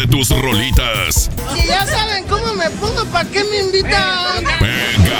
tus rolitas. Si ya saben cómo me pongo, ¿para qué me invitan? Venga.